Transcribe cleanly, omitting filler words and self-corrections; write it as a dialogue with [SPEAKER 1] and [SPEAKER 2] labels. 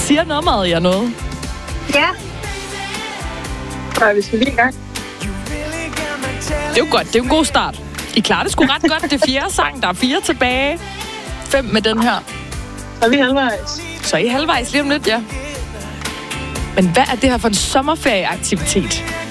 [SPEAKER 1] Siger nummeret jer noget?
[SPEAKER 2] Ja. Så vi skal lige i gang.
[SPEAKER 1] Det er jo godt. Det er en god start. I klarer det sgu ret godt. Det 4. sang. Der er 4 tilbage. 5 med den her.
[SPEAKER 2] Så er vi halvvejs.
[SPEAKER 1] Så er I halvvejs lige om lidt, ja. Men hvad er det her for en sommerferieaktivitet?